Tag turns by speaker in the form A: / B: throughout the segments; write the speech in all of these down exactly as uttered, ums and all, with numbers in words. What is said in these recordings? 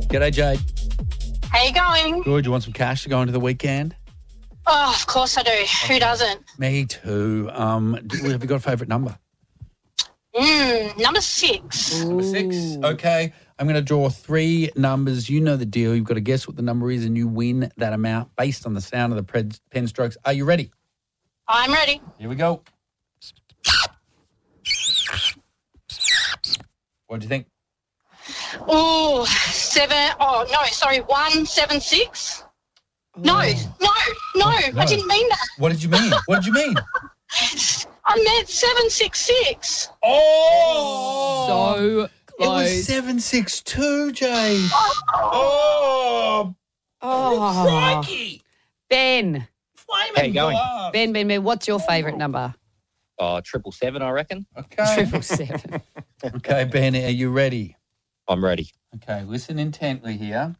A: G'day, Jade.
B: How you going?
A: Good. You want some cash to go into the weekend?
B: Oh, of course I do. Okay. Who doesn't?
A: Me too. Um, do, have you got a favourite number?
B: Mm, number six.
A: Number six. Okay. I'm going to draw three numbers. You know the deal. You've got to guess what the number is and you win that amount based on the sound of the pen, pen strokes. Are you ready?
B: I'm ready.
A: Here we go. What do you think?
B: Oh, seven. Oh, no, sorry. One, seven, six. No, no, no,
A: Oh, no.
B: I didn't mean that.
A: What did you mean? What did you mean?
B: I meant seven, six, six.
A: Oh!
C: So
A: It was
C: close.
A: seven six two, Jade. Oh!
C: Oh,
A: Crikey!
C: Ben.
A: Flaming
D: How you going?
A: glove.
C: Ben, Ben, Ben, what's your favourite number?
D: Oh, triple seven, I reckon.
A: Okay.
C: Triple seven.
A: Okay, Ben, are you ready?
D: I'm ready.
A: Okay, listen intently here.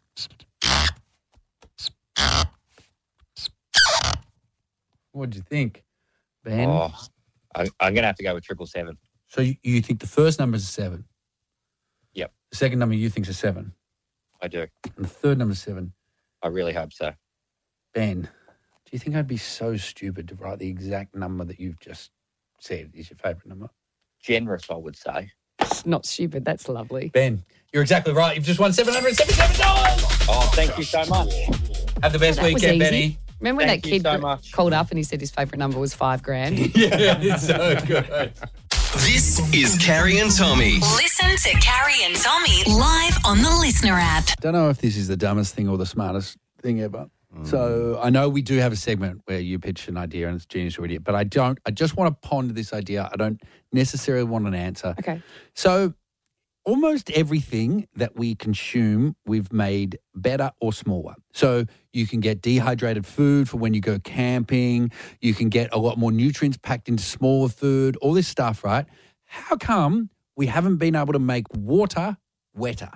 A: What do you think, Ben?
D: Oh, I, I'm going to have to go with triple seven.
A: So you, you think the first number is a seven?
D: Yep.
A: The second number you think is a seven?
D: I do.
A: And the third number is seven?
D: I really hope so.
A: Ben, do you think I'd be so stupid to write the exact number that you've just said is your favourite number?
D: Generous, I would say.
C: Not stupid. That's lovely.
A: Ben, you're exactly right. You've just won seven hundred seventy-seven dollars.
D: Oh, thank you so much.
A: Have the best
C: That was
A: weekend,
C: easy.
A: Benny.
C: Remember when
D: Thank
C: that
D: you
C: kid
D: so
C: gr-
D: much.
C: called up and he said his favourite number was five grand?
A: Yeah, it's so good.
E: This is Carrie and Tommy.
F: Listen to Carrie and Tommy live on the Listener app.
A: Don't know if this is the dumbest thing or the smartest thing ever. So I know we do have a segment where you pitch an idea and it's genius or idiot, but I don't. I just want to ponder this idea. I don't necessarily want an answer.
C: Okay.
A: So almost everything that we consume, we've made better or smaller. So you can get dehydrated food for when you go camping. You can get a lot more nutrients packed into smaller food, all this stuff, right? How come we haven't been able to make water wetter?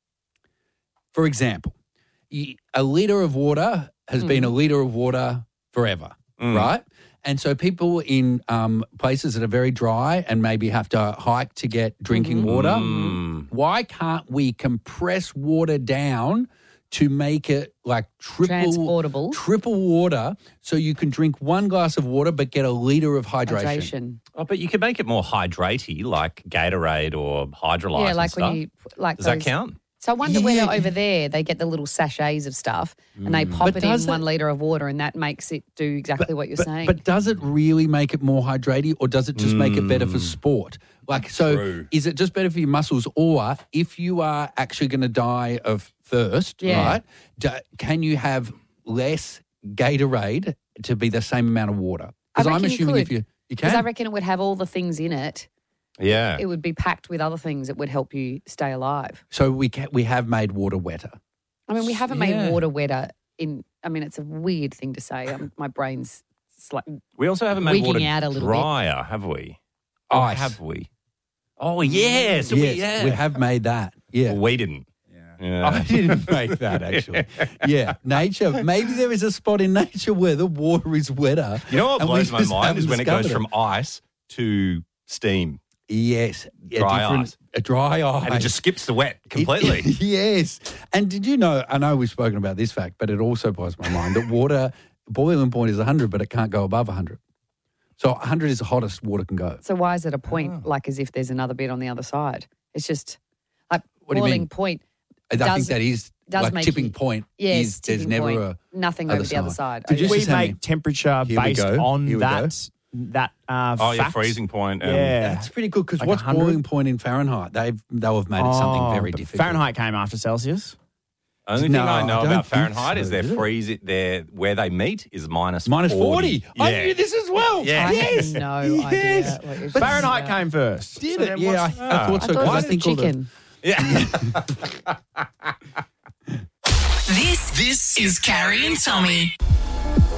A: For example, y- a litre of water has been a litre of water forever, right? And so people in um, places that are very dry and maybe have to hike to get drinking water, why can't we compress water down to make it like triple
C: Transportable.
A: triple water so you can drink one glass of water but get a litre of hydration?
C: Hydration.
G: Oh, but you could make it more hydratey, like Gatorade or Hydrolyte.
C: Yeah,
G: and
C: like
G: stuff.
C: when you like
G: Does
C: those,
G: that count?
C: So I wonder
A: Yeah.
C: whether over there they get the little sachets of stuff and they pop
A: But
C: it in
A: does
C: one
A: it-
C: litre of water and that makes it do exactly what you're
A: but,
C: saying.
A: But does it really make it more hydrating or does it just make it better for sport? Like, so
G: True.
A: is it just better for your muscles or if you are actually going to die of thirst,
C: Yeah.
A: right, do, can you have less Gatorade to be the same amount of water?
C: I
A: Because I'm
C: reckon you
A: assuming if
C: could.
A: you, you
C: Because
A: can.
C: I reckon it would have all the things in it.
G: Yeah.
C: It would be packed with other things that would help you stay alive.
A: So we can, we have made water wetter.
C: I mean, we haven't
A: Yeah.
C: made water wetter in, I mean, it's a weird thing to say. Um, my brain's sli-
G: We also haven't made
C: Wigging
G: water
C: out a little bit.
G: drier, have we? Or
A: Ice.
G: have we? Oh, yeah. So
A: yes,
G: we, yeah.
A: we have made that. Yeah.
G: Well, we didn't. Yeah.
A: I didn't make that, actually. Yeah, nature. Maybe there is a spot in nature where the water is wetter.
G: You know what
A: and we
G: blows my
A: just
G: mind is
A: haven't
G: when it goes
A: discovered
G: from ice to steam.
A: Yes. a
G: Dry
A: different-
G: ice.
A: A dry ice.
G: And it just skips the wet completely.
A: It- yes. And did you know, I know we've spoken about this fact, but it also blows my mind that water, boiling point is one hundred, but it can't go above one hundred. So one hundred is the hottest water can go.
C: So why is it a point
A: Oh.
C: like as if there's another bit on the other side? It's just like
A: What do you
C: boiling
A: mean?
C: point.
A: I
C: Does-
A: think that is,
C: does
A: like
C: make
A: tipping
C: you-
A: point
C: Yes,
A: is there's
C: tipping
A: never
C: point.
A: a...
C: Nothing
A: other
C: over the other
A: side.
C: side.
A: Did you
C: Oh,
A: just
H: We
A: tell me-
H: make temperature
A: Here we
H: based
A: go.
H: on
A: Here we go.
H: that that uh,
G: Oh, your
H: fact.
G: freezing point. Um,
H: Yeah.
A: That's pretty good because
H: Like
A: what's
H: one hundred?
A: boiling point in Fahrenheit? They've, they'll have made it something
H: Oh,
A: very
H: but
A: difficult.
H: Fahrenheit came after Celsius.
G: Only
A: No,
G: thing I know
A: I don't
G: about
A: think
G: Fahrenheit
A: so,
G: is their
A: is it?
G: freeze it their where they meet is minus
A: Minus
G: forty.
A: forty. I
G: Yeah.
A: knew this as well.
G: Yeah.
C: I
A: Yes.
C: have no
A: Yes.
C: idea. What you're
H: Fahrenheit
C: talking
H: came first.
A: Did
H: So
A: it?
H: then
A: Yeah, I,
H: what's-
A: I thought so.
C: about. I thought
A: 'cause
C: it was
A: think all the-
C: chicken.
G: Yeah.
F: This
E: This is Carrie and Tommy.